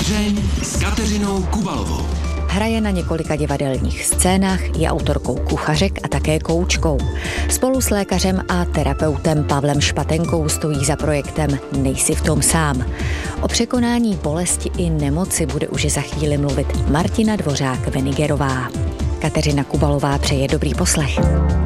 Vařeň s Kateřinou Kubalovou. Hraje na několika divadelních scénách, je autorkou kuchařek a také koučkou. Spolu s lékařem a terapeutem Pavlem Špatenkou stojí za projektem Nejsi v tom sám. O překonání bolesti i nemoci bude už za chvíli mluvit Martina Dvořák-Venigerová. Kateřina Kubalová přeje dobrý poslech.